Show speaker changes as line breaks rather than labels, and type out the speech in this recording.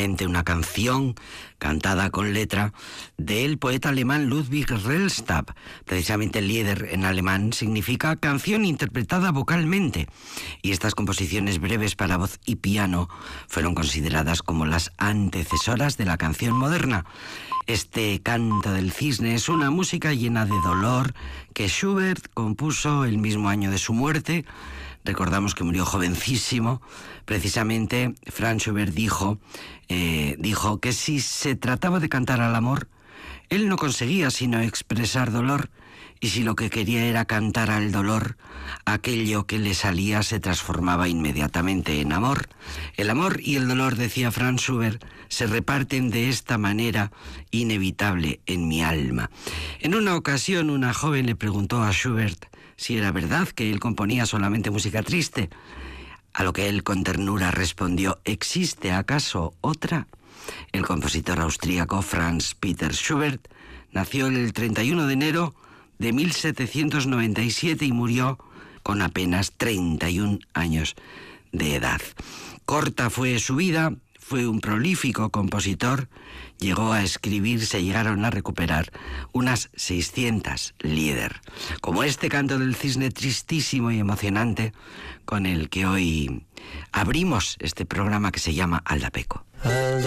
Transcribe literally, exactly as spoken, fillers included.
originalmente una canción cantada con letra del poeta alemán Ludwig Rellstab. Precisamente Lieder en alemán significa canción interpretada vocalmente, y estas composiciones breves para voz y piano fueron consideradas como las antecesoras de la canción moderna. Este Canto del Cisne es una música llena de dolor que Schubert compuso el mismo año de su muerte. Recordamos que murió jovencísimo. Precisamente Franz Schubert dijo, eh, dijo que si se trataba de cantar al amor, él no conseguía sino expresar dolor, y si lo que quería era cantar al dolor, aquello que le salía se transformaba inmediatamente en amor. El amor y el dolor, decía Franz Schubert, se reparten de esta manera inevitable en mi alma. En una ocasión, una joven le preguntó a Schubert si era verdad que él componía solamente música triste, a lo que él con ternura respondió: ¿existe acaso otra? El compositor austríaco Franz Peter Schubert nació el treinta y uno de enero de mil setecientos noventa y siete y murió con apenas treinta y un años de edad. Corta fue su vida, fue un prolífico compositor, llegó a escribir, se llegaron a recuperar unas seiscientas Lieder, como este Canto del Cisne tristísimo y emocionante con el que hoy abrimos este programa que se llama Aldapeco.